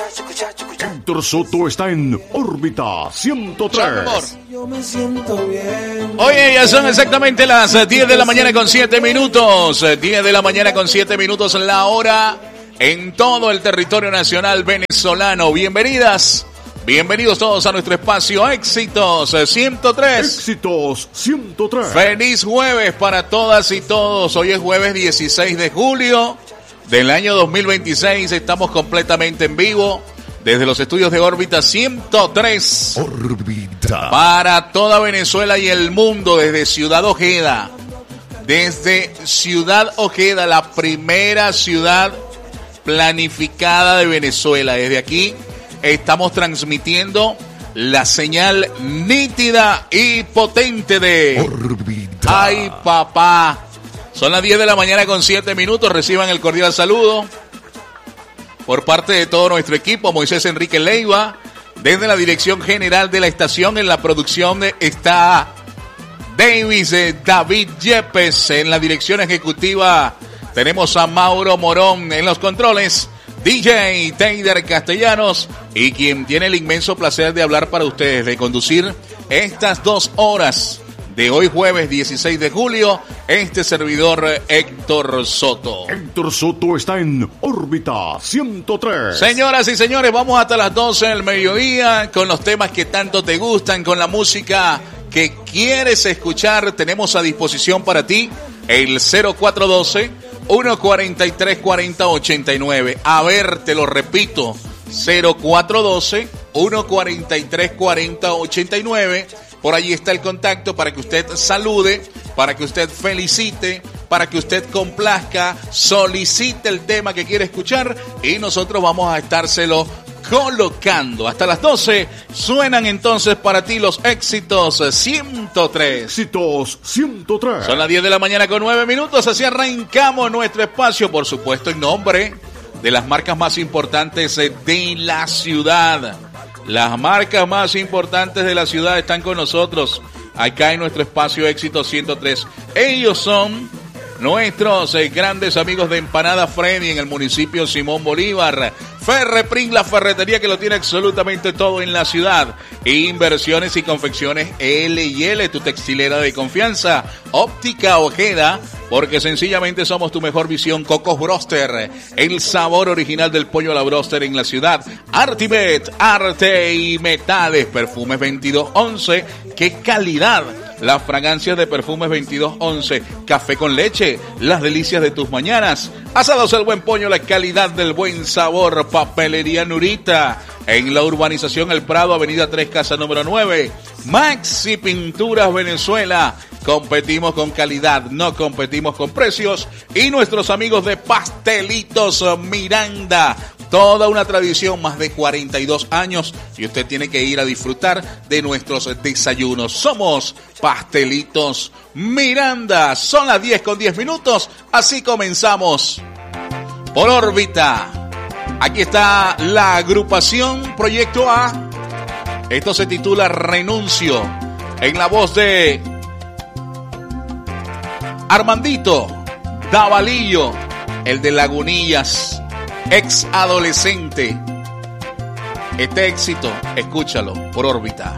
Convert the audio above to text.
Héctor Soto está en órbita 103. Yo me siento bien. Oye, ya son exactamente las 10 de la mañana con 7 minutos. 10 de la mañana con 7 minutos la hora en todo el territorio nacional venezolano. Bienvenidas, bienvenidos todos a nuestro espacio Éxitos 103. Éxitos 103. Feliz jueves para todas y todos. Hoy es jueves 16 de julio del año 2026. Estamos completamente en vivo desde los estudios de órbita 103. Órbita. Para toda Venezuela y el mundo, desde Ciudad Ojeda. Desde Ciudad Ojeda, la primera ciudad planificada de Venezuela. Desde aquí estamos transmitiendo la señal nítida y potente de Órbita. ¡Ay, papá! Son las 10 de la mañana con 7 minutos. Reciban el cordial saludo por parte de todo nuestro equipo. Moisés Enrique Leiva, desde la dirección general de la estación. En la producción está David Yepes. En la dirección ejecutiva tenemos a Mauro Morón. En los controles, DJ Teider Castellanos. Y quien tiene el inmenso placer de hablar para ustedes, de conducir estas 2 horas de hoy jueves 16 de julio, este servidor Héctor Soto. Héctor Soto está en órbita 103. Señoras y señores, vamos hasta las 12 del mediodía con los temas que tanto te gustan, con la música que quieres escuchar. Tenemos a disposición para ti el 0412-143-4089. A ver, te lo repito, 0412-143-4089. Por allí está el contacto para que usted salude, para que usted felicite, para que usted complazca, solicite el tema que quiere escuchar y nosotros vamos a estárselo colocando. Hasta las 12 suenan entonces para ti los éxitos 103. Éxitos 103. Son las 10 de la mañana con 9 minutos, así arrancamos nuestro espacio, por supuesto en nombre de las marcas más importantes de la ciudad. Las marcas más importantes de la ciudad están con nosotros acá en nuestro espacio Éxito 103. Ellos son nuestros grandes amigos de Empanada Freddy en el municipio Simón Bolívar. Ferreprim, la ferretería que lo tiene absolutamente todo en la ciudad. Inversiones y confecciones L&L, tu textilera de confianza. Óptica Ojeda, porque sencillamente somos tu mejor visión. Cocos Broster, el sabor original del pollo a la broster en la ciudad. Artibet, arte y metales. Perfumes 2211, qué calidad. Las fragancias de Perfumes 2211. Café con leche, las delicias de tus mañanas. Asados El Buen Pollo, la calidad del buen sabor. Papelería Nurita, en la urbanización El Prado, avenida 3, casa número 9. Maxi Pinturas Venezuela. Competimos con calidad, no competimos con precios. Y nuestros amigos de Pastelitos Miranda. Toda una tradición, más de 42 años, y usted tiene que ir a disfrutar de nuestros desayunos. Somos Pastelitos Miranda. Son las 10 con 10 minutos, así comenzamos por órbita. Aquí está la agrupación Proyecto A. Esto se titula Renuncio, en la voz de Armandito Davalillo, el de Lagunillas, ex adolescente. Este éxito, escúchalo por órbita.